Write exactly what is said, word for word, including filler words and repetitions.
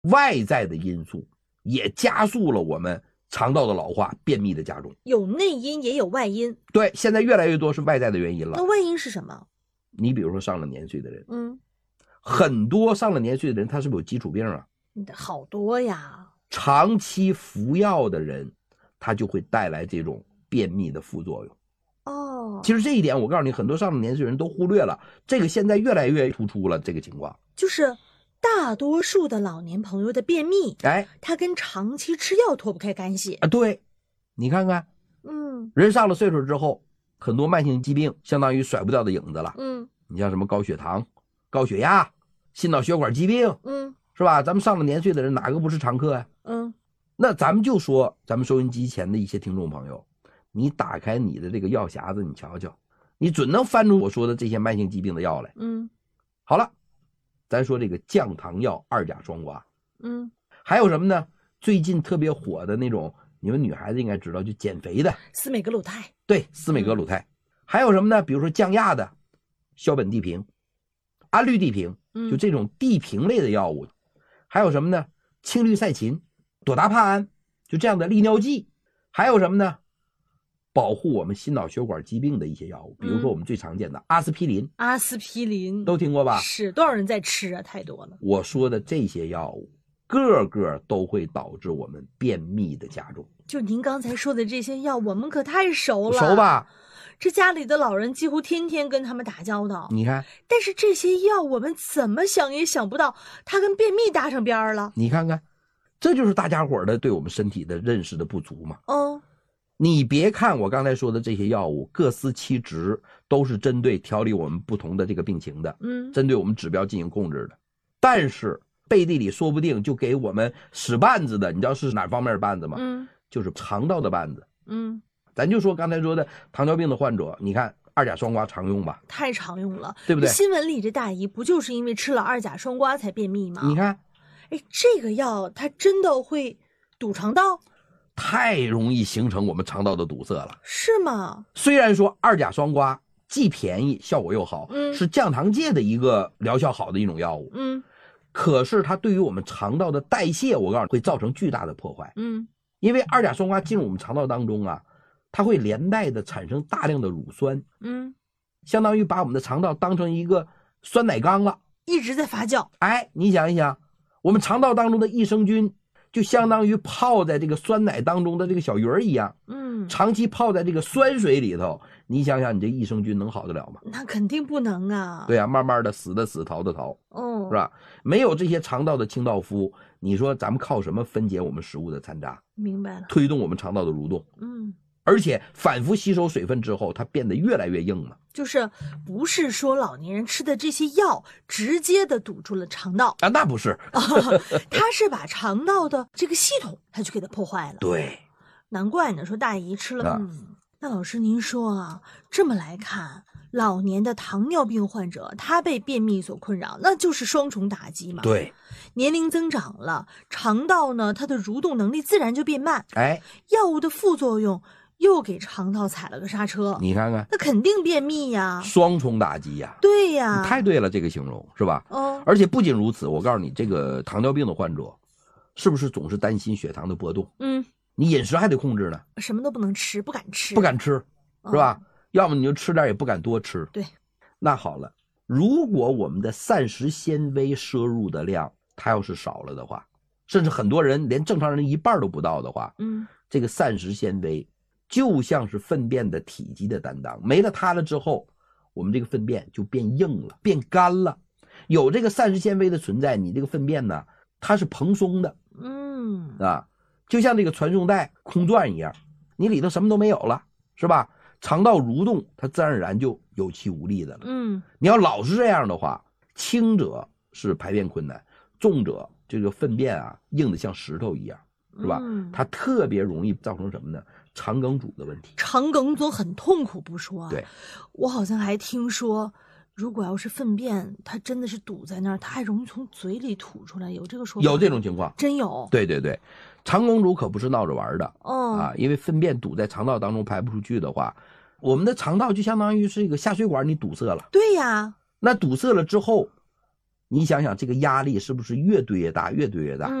外在的因素也加速了我们肠道的老化、便秘的加重。 有内因也有外因。 对，现在越来越多是外在的原因了。 那外因是什么？ 你比如说上了年岁的人， 嗯， 很多上了年岁的人他是不是有基础病啊？ 好多呀。 长期服药的人他就会带来这种便秘的副作用。 哦， 其实这一点我告诉你，很多上了年岁的人都忽略了，这个现在越来越突出了这个情况。 就是大多数的老年朋友的便秘， 哎， 它跟长期吃药脱不开干系啊。对，你看看， 嗯， 人上了岁数之后，很多慢性疾病相当于甩不掉的影子了。 嗯， 你像什么高血糖、高血压、心脑血管疾病， 嗯， 是吧？咱们上了年岁的人哪个不是常客呀？ 嗯， 那咱们就说咱们收音机前的一些听众朋友，你打开你的这个药匣子，你瞧瞧，你准能翻出我说的这些慢性疾病的药来。 嗯， 好了，咱说这个降糖药二甲双胍， 嗯， 还有什么呢？最近特别火的那种，你们女孩子应该知道，就减肥的司美格鲁肽。 对，司美格鲁肽。嗯、还有什么呢？比如说降压的硝苯地平、氨氯地平，就这种地平类的药物。嗯、还有什么呢？氢氯噻嗪、朵达帕胺，就这样的利尿剂。还有什么呢？保护我们心脑血管疾病的一些药物，比如说我们最常见的阿司匹林。 阿司匹林都听过吧？ 是，多少人在吃啊？太多了。 我说的这些药物个个都会导致我们便秘的加重。 就您刚才说的这些药，我们可太熟了。 熟吧？ 这家里的老人几乎天天跟他们打交道。 你看， 但是这些药我们怎么想也想不到，它跟便秘搭上边了。 你看看，这就是大家伙的对我们身体的认识的不足嘛。 哦， 你别看我刚才说的这些药物各司其职，都是针对调理我们不同的这个病情的， 嗯， 针对我们指标进行控制的。但是背地里说不定就给我们使绊子的，你知道是哪方面的绊子吗？ 嗯， 就是肠道的绊子。 嗯， 咱就说刚才说的糖尿病的患者，你看二甲双胍常用吧？ 太常用了， 对不对？ 新闻里这大姨不就是因为吃了二甲双胍才便秘吗？ 你看， 哎，这个药它真的会堵肠道？ 太容易形成我们肠道的堵塞了。 是吗？ 虽然说二甲双胍既便宜效果又好， 嗯， 是降糖界的一个疗效好的一种药物， 嗯， 可是它对于我们肠道的代谢，我告诉你会造成巨大的破坏。 嗯， 因为二甲双胍进入我们肠道当中啊，它会连带的产生大量的乳酸， 嗯， 相当于把我们的肠道当成一个酸奶缸了， 一直在发酵。 哎，你想一想，我们肠道当中的益生菌就相当于泡在这个酸奶当中的这个小鱼儿一样， 嗯， 长期泡在这个酸水里头，你想想你这益生菌能好得了吗？ 那肯定不能啊。 对啊，慢慢的死的死，逃的逃， 哦， 是吧？没有这些肠道的清道夫，你说咱们靠什么分解我们食物的残渣？ 明白了， 推动我们肠道的蠕动。 嗯， 而且反复吸收水分之后，它变得越来越硬了。 就是不是说老年人吃的这些药直接的堵住了肠道啊？那不是， 它是把肠道的这个系统，它就给它破坏了。 对， 难怪呢，说大姨吃了。 啊、 嗯，那老师您说啊，这么来看，老年的糖尿病患者他被便秘所困扰，那就是双重打击嘛。 对， 年龄增长了，肠道呢它的蠕动能力自然就变慢。 哎， 药物的副作用又给肠道踩了个刹车， 你看看， 那肯定便秘呀， 双重打击呀。 对呀， 太对了，这个形容是吧？ 哦， 而且不仅如此，我告诉你，这个糖尿病的患者，是不是总是担心血糖的波动？ 嗯， 你饮食还得控制呢， 什么都不能吃，不敢吃， 不敢吃，是吧？ 哦、 要么你就吃点，也不敢多吃。 对， 那好了，如果我们的膳食纤维摄入的量，它要是少了的话，甚至很多人连正常人一半都不到的话， 嗯， 这个膳食纤维就像是粪便的体积的担当，没了它了之后，我们这个粪便就变硬了，变干了。有这个膳食纤维的存在，你这个粪便呢，它是蓬松的， 嗯啊，就像这个传送带空转一样，你里头什么都没有了，是吧？肠道蠕动，它自然而然就有气无力的了。 嗯， 你要老是这样的话，轻者是排便困难，重者这个粪便啊硬的像石头一样，是吧？ 嗯、 它特别容易造成什么呢？肠梗阻的问题。 肠梗阻很痛苦不说， 对， 我好像还听说，如果要是粪便它真的是堵在那儿，它还容易从嘴里吐出来，有这个说法？ 有这种情况， 真有。 对对对，肠梗阻可不是闹着玩的， 哦啊，因为粪便堵在肠道当中排不出去的话，我们的肠道就相当于是一个下水管，你堵塞了。 对呀， 那堵塞了之后， 你想想这个压力是不是越堆越大，越堆越大？